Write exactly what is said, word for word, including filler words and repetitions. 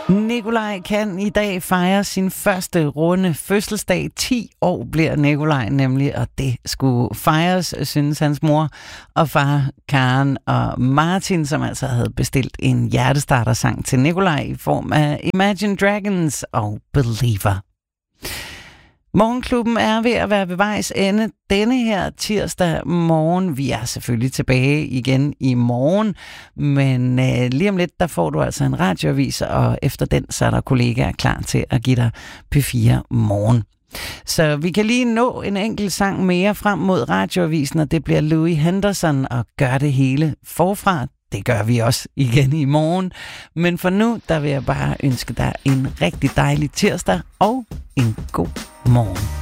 Nikolaj kan i dag fejre sin første runde fødselsdag. ti år bliver Nikolaj nemlig, og det skulle fejres, synes hans mor og far Karen og Martin, som altså havde bestilt en hjertestartersang til Nikolaj i form af Imagine Dragons og Believer. Morgenklubben er ved at være ved vejs ende denne her tirsdag morgen. Vi er selvfølgelig tilbage igen i morgen, men øh, lige om lidt, der får du altså en radioavis, og efter den, så er der kollegaer klar til at give dig P fire morgen. Så vi kan lige nå en enkelt sang mere frem mod radioavisen, og det bliver Louis Henderson og Gør det hele forfra. Det gør vi også igen i morgen. Men for nu, der vil jeg bare ønske dig en rigtig dejlig tirsdag og en god morgen.